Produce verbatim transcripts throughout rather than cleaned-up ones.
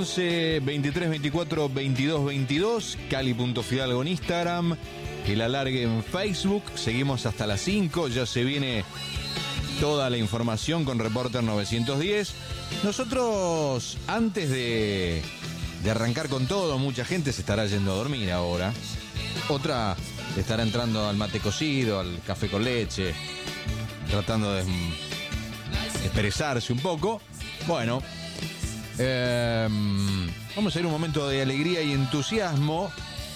once, veintitrés, veinticuatro, veintidós, veintidós, Cali.Fidalgo en Instagram, El Alargue en Facebook. Seguimos hasta las cinco, ya se viene toda la información con Reporter novecientos diez. Nosotros, antes de, de arrancar con todo, mucha gente se estará yendo a dormir ahora. Otra estará entrando al mate cocido, al café con leche, tratando de expresarse un poco. Bueno, eh, vamos a ir a un momento de alegría y entusiasmo.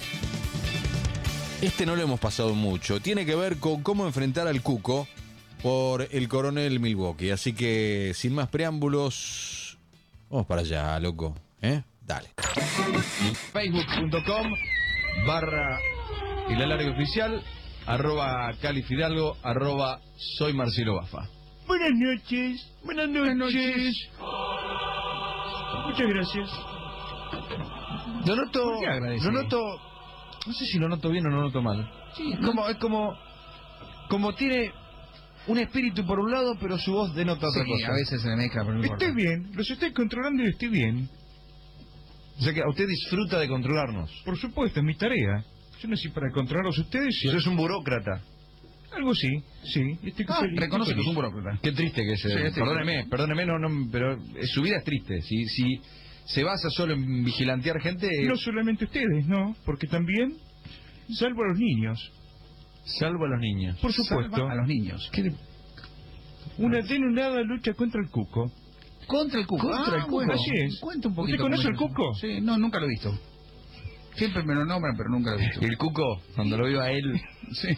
Este no lo hemos pasado mucho. Tiene que ver con cómo enfrentar al Cuco por el Coronel Milwaukee. Así que, sin más preámbulos, vamos para allá, loco. ¿Eh? Dale. Facebook.com barra El Alargue Oficial, arroba Cali Fidalgo, arroba soy Marcelo Bafa. Buenas noches, buenas noches. Buenas noches. Muchas gracias. Lo noto, lo noto, no sé si lo noto bien o lo noto mal. Sí, es como, es como, como tiene un espíritu por un lado, pero su voz denota otra sí, cosa. A veces se le mezcla, pero no importa. Estoy bien, los estoy controlando y estoy bien. O sea que a usted disfruta de controlarnos. Por supuesto, es mi tarea. Yo nací para controlarlos a ustedes. Usted es un burócrata. Algo sí, sí. Estoy ah, feliz, reconoce estoy que es un burócrata. Qué triste que es. Sí, es perdóneme, perdóneme, no, no, pero su vida es triste. Si, si se basa solo en vigilantear gente... No solamente ustedes, no, porque también salvo a los niños. Salvo a los niños. Por supuesto. Salva a los niños. ¿Qué? Una denunada lucha contra el Cuco. Contra el Cuco. Contra ah, el Cuco, bueno, así es. Cuenta un poquito. ¿Usted conoce el al Cuco? Sí, no, nunca lo he visto. Siempre me lo nombran, pero nunca lo he visto. El Cuco, cuando lo vio a él... Sí.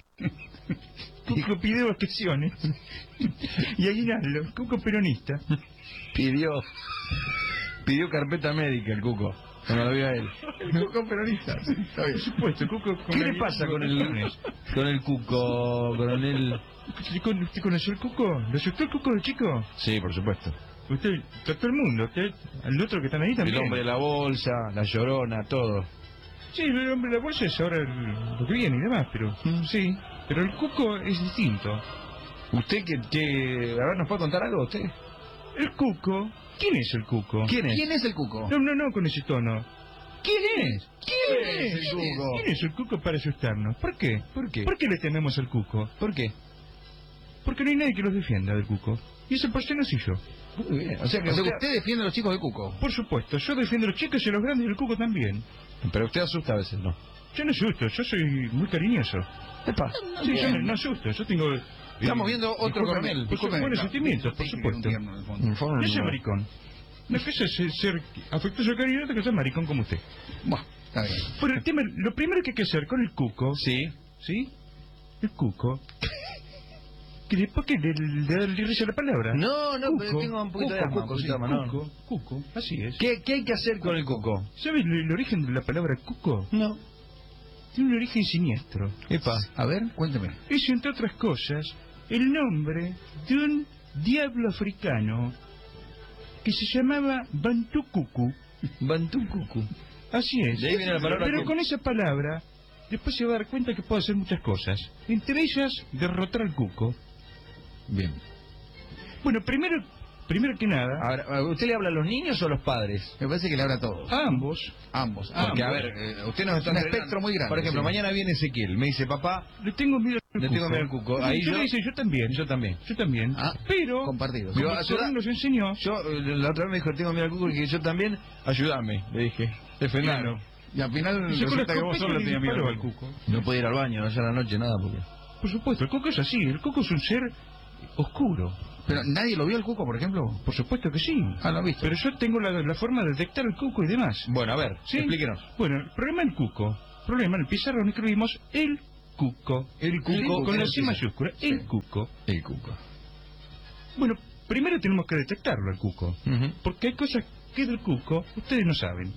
Cuco pidió vacaciones. Y aguinaldo, Cuco peronista. Pidió... Pidió carpeta médica el Cuco, cuando lo vio a él. El Cuco peronista, sí, está bien. Por supuesto, el Cuco... ¿Qué le pasa con el, con el Cuco, coronel? ¿Usted conoció el Cuco? ¿Lo asustó el Cuco de chico? Sí, por supuesto. Usted, todo el mundo, usted, el otro que están ahí también. El hombre de la bolsa, la llorona, todo. Sí, el hombre de la bolsa es ahora el, lo que viene y demás, pero mm. sí. Pero el Cuco es distinto. ¿Usted que, que... A ver, ¿nos puede contar algo usted? El Cuco... ¿Quién es el Cuco? ¿Quién es? ¿Quién es el Cuco? No, no, no, con ese tono. ¿Quién es? ¿Quién, ¿Quién es el Cuco? ¿Quién es el Cuco para asustarnos? ¿Por qué? ¿Por qué? ¿Por qué le tememos al Cuco? ¿Por qué? Porque no hay nadie que los defienda del Cuco. Y ese por no soy yo. Muy bien. O sea, que o sea, usted... usted defiende a los chicos del Cuco. Por supuesto, yo defiendo a los chicos y a los grandes y el Cuco también. Pero usted asusta a veces, ¿no? Yo no asusto, yo soy muy cariñoso. Epa. No, sí, yo no, no asusto, yo tengo... Eh, Estamos viendo otro coronel. Buenos sentimientos, por supuesto. Yo soy maricón. Una cosa es ser, ser afectuoso cariñoso, otra cosa es maricón como usted. Bueno, está bien. Pero el tema, lo primero que hay que hacer con el Cuco... Sí. ¿Sí? El Cuco... ¿Qué, ¿Por qué le, le, le risa la palabra? No, no, Cuco, pero tengo un poquito Cuco, de asma, Cuco, un poquito sí, de asma, no. Cuco, Cuco, así es. ¿Qué, ¿Qué hay que hacer con el Cuco? ¿Sabes el, el origen de la palabra Cuco? No. Tiene un origen siniestro. Epa. A ver, cuénteme. Es, entre otras cosas, el nombre de un diablo africano que se llamaba Bantu Cucu. Bantu Cucu. Así es. De ahí viene la palabra. Pero que... con esa palabra, después se va a dar cuenta que puede hacer muchas cosas. Entre ellas, derrotar al Cuco. Bien. Bueno, primero, primero que nada... Ahora, ¿usted le habla a los niños o a los padres? Me parece que le habla a todos. A ambos. Ambos. Porque, ambos. a ver, eh, usted nos está un entrenando. espectro muy grande. Por ejemplo, sí. mañana viene Ezequiel, me dice, papá, Le tengo miedo al le Cuco. tengo miedo al Cuco. Ahí yo, yo, le dice, yo también. yo también. Yo también. Ah, pero, compartidos. como Yo, el ayuda- Corán nos enseñó... Yo, eh, la otra vez me dijo, tengo miedo al Cuco, y dije, yo también, ayúdame, le dije, defendame. Claro. Y al final Y yo con resulta la que vos escopeta solo le tenías miedo disparo al al Cuco. Cuco. No puede ir al baño, no a la noche, nada, porque... Por supuesto, el Cuco es así. El Cuco es un ser oscuro. Pero nadie lo vio al Cuco, por ejemplo. Por supuesto que sí. Ah, lo he visto. Pero yo tengo la, la forma de detectar el Cuco y demás. Bueno, a ver, ¿Sí? explíquenos. Bueno, el problema del Cuco. Problema, en el pizarrón escribimos el Cuco. El Cuco, Con la ¿qué C es? mayúscula. El Cuco. El Cuco. Bueno, primero tenemos que detectarlo al Cuco. Uh-huh. Porque hay cosas que del Cuco ustedes no saben.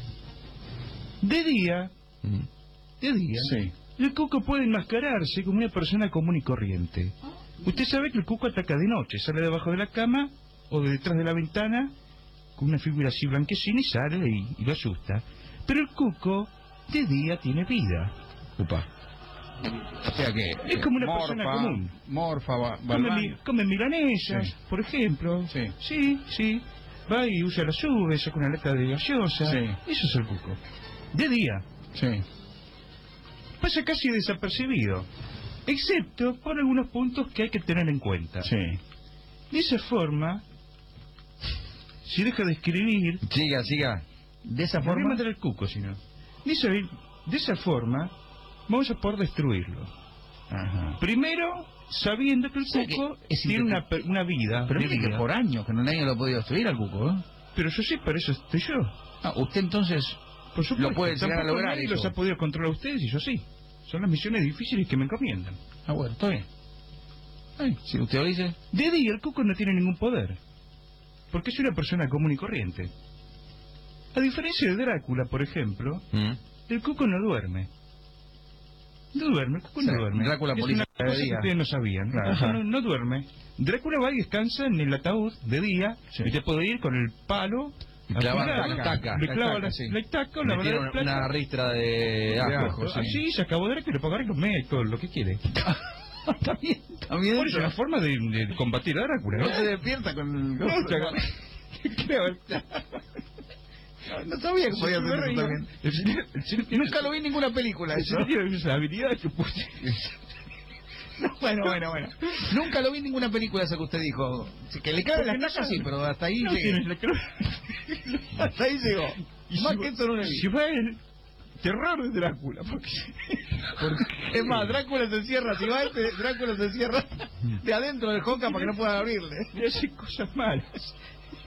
De día, Uh-huh. de día, Sí. el Cuco puede enmascararse como una persona común y corriente. Usted sabe que el Cuco ataca de noche, sale debajo de la cama o de detrás de la ventana con una figura así blanquecina y sale y, y lo asusta. Pero el Cuco de día tiene vida. Upa. O sea que... Es como una morfa, persona común. Morfa, va, va al Come, baño. mi- come milanesas, Sí. por ejemplo. Sí. sí, sí. va y usa la sube, saca una lata de gaseosa. Sí. Eso es el cuco. De día. Sí. Pasa casi desapercibido, excepto por algunos puntos que hay que tener en cuenta. Sí. De esa forma, si deja de escribir... Siga, siga. De esa Me voy a forma... mandar el cuco, si no. De esa, de esa forma, vamos a poder destruirlo. Ajá. Primero, sabiendo que el sea que cuco es tiene inter- una, per- una vida. Pero de mire que vida. por años que no nadie lo ha podido destruir al cuco, ¿eh? Pero yo sí, para eso estoy yo. Ah, usted entonces... Por supuesto, Lo puede llegar a tampoco lograr nadie eso. los ha podido controlar a ustedes y yo sí. Son las misiones difíciles que me encomiendan. Ah, bueno, está bien. Ay, si usted lo dice... De día el cuco no tiene ningún poder, porque es una persona común y corriente. A diferencia de Drácula, por ejemplo, ¿Mm? el cuco no duerme. No duerme, el cuco Sí, no duerme. Drácula es policía una de cosa que día. ustedes no sabían. Claro. El cuco no, no duerme. Drácula va y descansa en el ataúd de día, Sí. y te puede ir con el palo Y clava afilar, la estaca. le La clava estaca, la, sí. la estaca o la Metieron verdad una, una ristra de De ajo. ajo, sí. Así se acabó Drácula, le pagará y lo mea y todo lo que quiere. Está bien, está bien. Por eso es una forma de, de combatir a Drácula. No ¿no? se despierta con el... No, te agarra- Creo- No sabía que podía Se hacer agarra eso y- también. el señor- el señor tiene- Nunca lo vi en ninguna película el eso. señor tiene esa habilidad que puse. No, bueno, bueno, bueno. Nunca lo vi en ninguna película esa que usted dijo. Sí, que le cabe la Porque no estaca, sabe. sí, pero hasta ahí No llegué. tienes la cruz. Hasta ahí llegó. Y Más si que va- eso no lo vi. Si va el terror de Drácula, porque... Es más, Drácula se encierra, si va este, Drácula se encierra de adentro del joca para que no pueda abrirle. le hace cosas malas.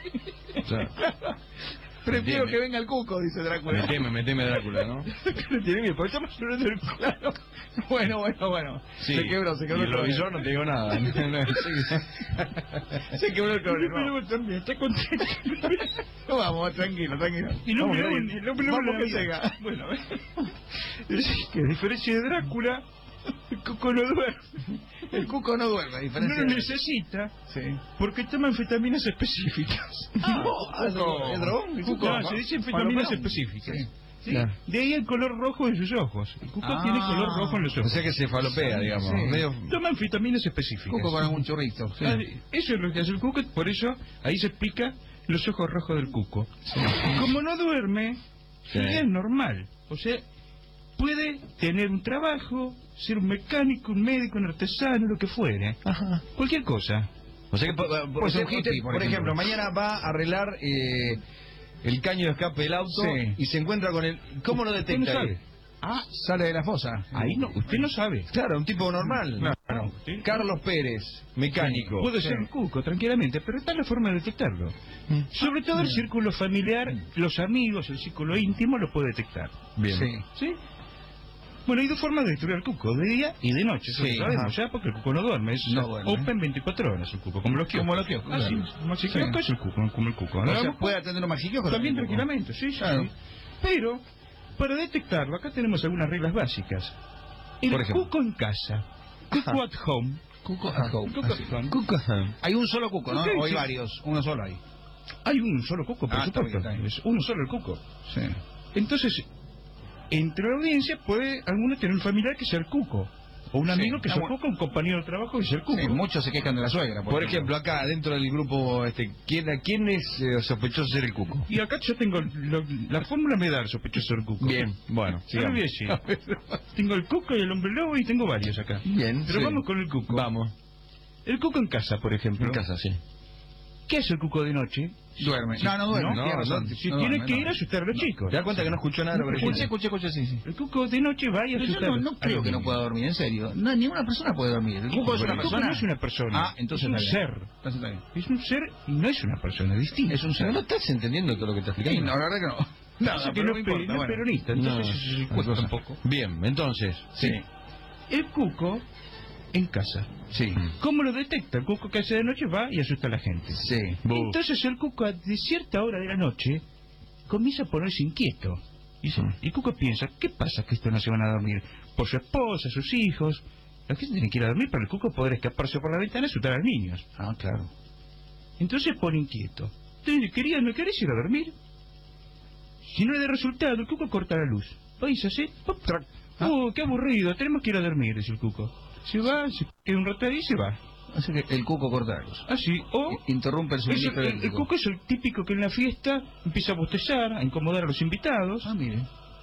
Prefiero Meteme. que venga el cuco, dice Drácula. Meteme, meteme Drácula, ¿no? No tiene miedo, porque estamos hablando del claro. Bueno, bueno, bueno. Se quebró, se quebró Y el lo cable. vi yo, no te digo nada. Se quebró el cable. Pero Vamos, también está contento. no, vamos, tranquilo, tranquilo. Y no, Vamos, pero Gabriel. el hombre no Vamos lo que había. llega. Bueno, a ver. Es que a diferencia de Drácula, el cuco no duerme. El cuco no duerme, a No diferencia lo de... necesita Sí. porque toma anfetaminas específicas. Ah, ¿el Cuco. el dragón? ¿El cuco? No, se dice anfetaminas Palomerón. específicas. Sí. ¿Sí? Claro. De ahí el color rojo en sus ojos. El cuco Ah. tiene color rojo en los O ojos. sea que se falopea, digamos. Sí. Medio... Toma anfetaminas específicas. Cuco con algún churrito. Sí. Ah, Eso es lo que hace el cuco, por eso ahí se explica los ojos rojos del cuco. Como no duerme, Sí. es normal. O sea, puede tener un trabajo, ser un mecánico, un médico, un artesano, lo que fuere. Ajá. Cualquier cosa. O sea que, por, por- Pues un usted, hippie, por por ejemplo, ejemplo. mañana va a arreglar eh, el caño de escape del auto Sí. y se encuentra con el... ¿Cómo lo Usted no detecta? sabe. él? Ah, Sale de la fosa. ahí no, usted no sabe. Claro, un tipo normal. Claro. Sí. Carlos Pérez, mecánico. Puede Sí. ser un cuco, tranquilamente, pero está la forma de detectarlo. Sobre todo el círculo familiar, los amigos, el círculo íntimo lo puede detectar. Bien. Sí. ¿Sí? Bueno, hay dos formas de destruir al cuco, de día y de noche, eso Sí, lo sabemos ajá. ya, porque el cuco no duerme, es No duerme. open veinticuatro horas el cuco, como los kioscos. Como los kioscos, Así claro. es, como el Sí. kiosco es el cuco, como el cuco. O sea, Ahora, puede atender un maxiquio también tranquilamente, sí, sí, Claro. sí. Pero, para detectarlo, acá tenemos algunas reglas básicas. El Por ejemplo. cuco en casa, cuco at home, Cuco Ajá. at home. cuco at home. Cuca. Hay un solo cuco, ¿no? Ok, O hay sí. varios. Uno solo hay. Hay un solo cuco, por Ah, está supuesto, bien, está bien. es uno solo el cuco. Sí. Entonces, entre la audiencia puede alguno tener un familiar que sea el cuco, o un Sí. amigo que Ah, sea el bueno. cuco, un compañero de trabajo que sea el cuco. Sí, muchos se quejan de la suegra. Por ejemplo, acá dentro del grupo, este, ¿quién, quién es eh, sospechoso de ser el cuco? Y acá yo tengo, lo- la fórmula me da el sospechoso del cuco. Bien, bueno, Yo lo voy a sigamos. decir. Tengo el cuco y el hombre lobo y tengo varios acá. Bien, Pero sí. vamos con el cuco. Vamos. El cuco en casa, por ejemplo. En casa, sí. ¿Qué hace el cuco de noche? Duerme. No, no duerme. No, tiene razón. no, Si No tiene duerme, que no ir a duerme. asustar a los chicos. ¿Te das cuenta que no escuchó nada de lo que Escuché, dijiste? escuché, escuché, sí, sí. El cuco de noche va y Pero yo asusta no, a los- no a creo los que no niños. pueda dormir, en serio. No, ninguna persona puede dormir. El cuco es Pero una el cuco persona. no es una persona. Ah, entonces es un está bien. ser. Entonces está bien. Es un ser y no es una persona, es distinto. Es un ser. Pero no estás entendiendo todo lo que te Sí, explicando. no, la verdad que no. Nada, Nada, que no, es pe- no es peronista, entonces No, eso se otra cuesta cosa. un poco. Bien, entonces. Sí. El cuco en casa. Sí. ¿Cómo lo detecta? El cuco que hace de noche va y asusta a la gente. Sí. Entonces el cuco a de cierta hora de la noche comienza a ponerse inquieto. Y dice- Mm. y el cuco piensa, ¿qué pasa que estos no se van a dormir? Por su esposa, sus hijos. La gente tiene que ir a dormir para el cuco poder escaparse por la ventana y asustar a los niños. Ah, claro. Entonces se pone inquieto. Entonces, quería, ¿no querés ir a dormir? Si no le da resultado, el cuco corta la luz. Va y se hace, pop, trac. Ah. Oh, qué aburrido, tenemos que ir a dormir, dice el cuco. Se va, se queda un rato ahí y se va. Así que el cuco corta la luz. Así, o... Interrumpe el es el, suministro el, el eléctrico. cuco es el típico que en la fiesta empieza a bostezar, a incomodar a los invitados. Ah, mire.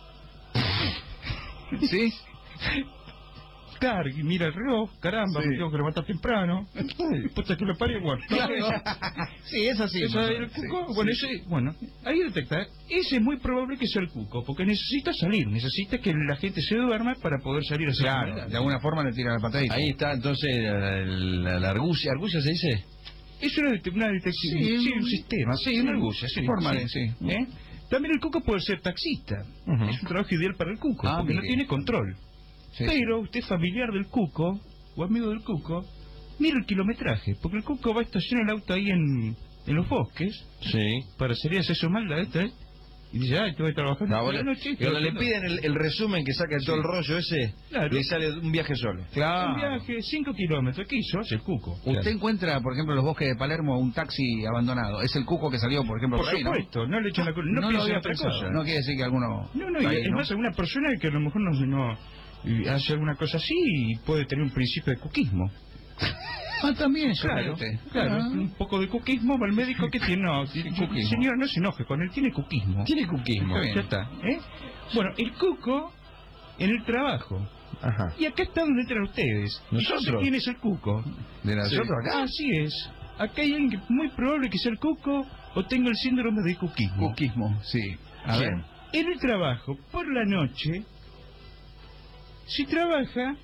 ¿Sí? Claro, y mira el reloj, caramba, Sí. me tengo que levantar temprano. Puta que lo parió, bueno. Sí, es así. Esa es el Sí, cuco, sí. bueno, ese, bueno, ahí detecta, ese es muy probable que sea el cuco, porque necesita salir, necesita que la gente se duerma para poder salir a hacer Claro, actividad. de alguna forma le tira la patadita. Ahí está entonces la, la, la argucia. ¿Argucia se dice? Es una, det- una detección, Sí, sí, un- un sistema, sí, una argucia, sí. Forma sí. de- sí. ¿Eh? También el cuco puede ser taxista, Ujú. es un trabajo ideal para el cuco, Ah, porque no mire. tiene control. Sí, Pero usted es familiar del cuco, o amigo del cuco, mira el kilometraje, porque el cuco va a estacionar el auto ahí en, en los bosques, Sí. para salir a hacer su maldad, ¿eh? Y dice, ay, tengo que trabajar No, toda bueno, la noche. y cuando le piden el, el resumen que saca todo el rollo ese, Claro. le sale un viaje solo. Claro. Un viaje, cinco kilómetros, ¿qué hizo? Hace el cuco. Usted encuentra, por ejemplo, en los bosques de Palermo un taxi abandonado. Es el cuco que salió, por ejemplo, Por por ahí, ¿no? supuesto, no le echan la culpa, no, No lo piensa en había otra pensado. cosa. No quiere decir que alguno... No, no, está y ahí, es más, alguna persona que a lo mejor no, no y hace alguna cosa así y puede tener un principio de cuquismo. Ah, también, yo Claro, creo. claro, Ah. un poco de cuquismo, va al médico que tiene, no, tiene- cuquismo. señora, no se enoje con él, tiene cuquismo. Tiene cuquismo. Está bien. Ya está, ¿eh? Bueno, el cuco en el trabajo. Ajá. Y acá está donde entran ustedes. ¿Nosotros? Entonces, ¿quién es el cuco? ¿De nosotros acá? Así es. Acá hay alguien que muy probable que sea el cuco o tenga el síndrome de cuquismo. Cuquismo, sí. A ¿Quién? ver. En el trabajo, por la noche, si trabaja,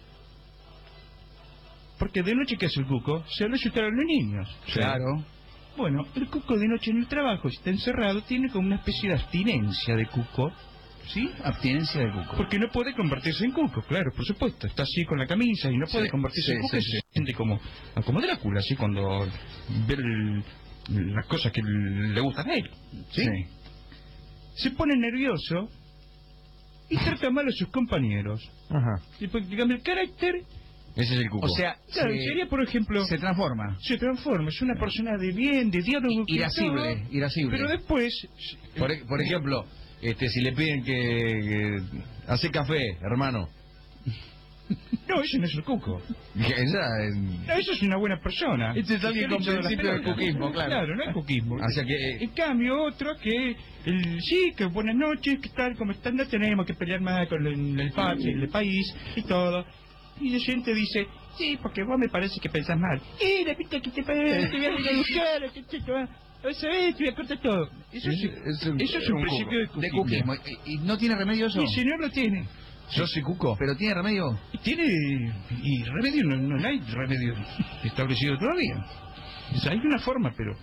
porque de noche, ¿qué hace el cuco? Se va a asustar a los niños. Claro. Bueno, el cuco de noche en el trabajo, si está encerrado, tiene como una especie de abstinencia de cuco, ¿sí? Abstinencia de cuco. Porque no puede convertirse en cuco, claro, por supuesto. Está así con la camisa y no puede Sí, convertirse sí, en cuco. sí, y se sí. siente como, como Drácula, así cuando ve el- las cosas que le gustan a él. ¿sí? Se pone nervioso y trata mal a sus compañeros. Ajá. Y pues, dígame, el carácter, Ese es el cuco. O sea, claro, se, sería, por ejemplo, se transforma. se transforma, es una persona de bien, de diálogo, que Irascible, todo, irascible. pero después, por, e- por ejemplo, este, si le piden que, que hace café, hermano. no, eso no es el cuco. Esa, eh, No, eso es una buena persona. Este es alguien Que le con echa las principio de pelotas. cuquismo, claro. Claro, no es cuquismo. o sea que, En cambio, otro que, el, sí, que buenas noches, ¿qué tal? ¿Cómo están? No tenemos que pelear más con el, el, pa- el país y todo. Y la gente dice, sí, porque vos me parece que pensás mal. ¡Eh, la pita que te parece! Te voy a ir a buscar, que te va a saber, te voy a cortar todo. Eso es, Es- es un- eso es un un principio de De cuquismo. cuquismo. ¿Y, y no tiene remedio eso? El señor lo tiene. ¿yo soy cuco? ¿Pero tiene remedio? Y tiene, y remedio, no, no hay remedio establecido todavía. O sea, hay una forma, pero...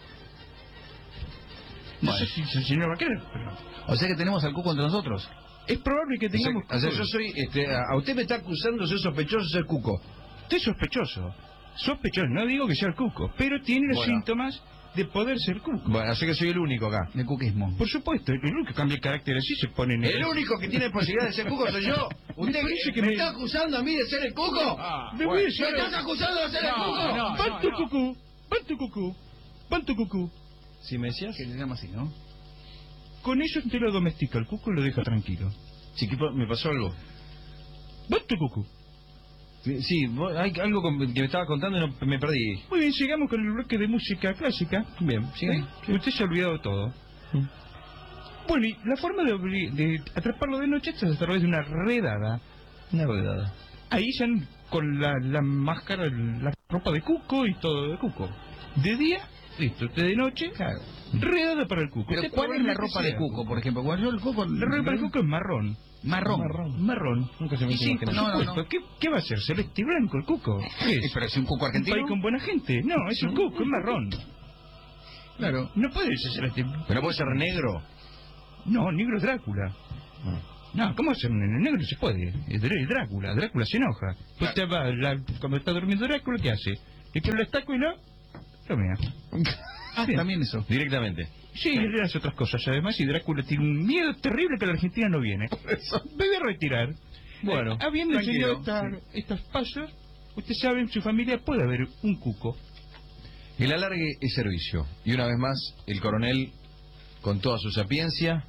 No Bueno. sé si el señor va a querer, pero... O sea que tenemos al cuco entre nosotros. Es probable que O sea, tengamos... o sea, yo soy, este, a a usted me está acusando de ser sospechoso de ser cuco. Usted es sospechoso. Sospechoso, no digo que sea el cuco, pero tiene los Bueno. síntomas de poder ser cuco. Bueno, así que soy el único acá. De cuquismo. Por supuesto, el único que cambia el carácter así se pone en El único que tiene posibilidad de ser cuco soy yo. ¿Usted parece me, que me me- está acusando a mí de ser el cuco? Me voy a ¿Me decir- estás acusando de ser el cuco? no. ¡Pan tu cucú! ¡Pan tu cucú! ¡Pan tu cucú! Si me decías Que se llama así, ¿no? Con eso usted lo domestica, el cuco y lo deja tranquilo. Sí, ¿qué pa- me pasó algo. ¡Pan tu cucú! Sí, vos- hay algo con- que me estaba contando y no, me perdí. Muy bien, sigamos con el bloque de música clásica. Bien, sigan. ¿Sí? Usted se ha olvidado todo. Bueno, y la forma de, obli- de atraparlo de noche es a través de una redada. Una redada. Ahí ya con la, la máscara, la ropa de cuco y todo de cuco. De día, listo. Usted de noche, Claro. redada para el cuco. Pero Usted ¿cuál es la probablemente ropa de sea cuco, por ejemplo? Cuando yo el cuco... La ropa del cuco es marrón. Marrón. Marrón. Marrón. Nunca se me Y sí, imaginó. no, no, no. Supuesto. ¿Qué, ¿Qué va a ser? ¿Celeste y blanco el cuco? ¿Qué Eh, es? Pero es un cuco ¿Un argentino. país con buena gente? No, es un cuco, es marrón. Claro. No puede ser celeste. Pero no puede ser negro. No, negro es Drácula. No, ¿cómo hacer un negro? Se puede. Es Drá- Drácula. Drácula se enoja. Pues te va, la- cuando está durmiendo Drácula, ¿qué hace? Le quiere el estaco y no. Lo mea. Ah, Bien. también eso. Directamente. Sí, le hace otras cosas. Además, y Drácula tiene un miedo terrible que la Argentina no viene. Me voy a retirar. Bueno, Eh, habiendo tranquilo, enseñado esta- estos pasos, usted sabe, en su familia puede haber un cuco. El alargue es servicio. Y una vez más, el coronel, con toda su sapiencia,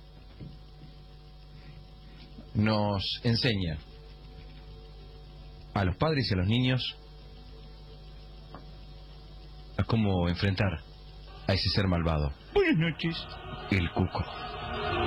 nos enseña a los padres y a los niños cómo enfrentar a ese ser malvado, Buenas noches. el Cuco.